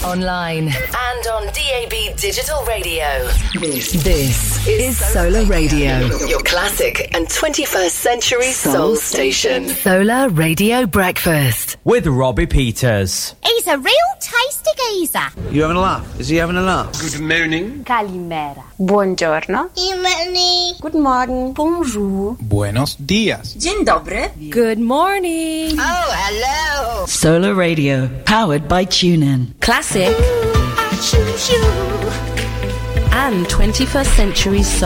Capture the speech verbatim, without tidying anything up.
online, and on D A B Digital Radio. This, this is Solar Radio, your classic and twenty-first century soul, soul station. Solar Radio Breakfast. With Robbie Peters. He's a real tasty geezer. You having a laugh? Is he having a laugh? Good morning. Kalimera. Buongiorno. Imani. Good morning. Bonjour. Buenos días. Dzień dobry. Good morning. Oh, hello. Solar Radio, powered by TuneIn. Classic. Ooh, I choose you. And twenty-first century soul.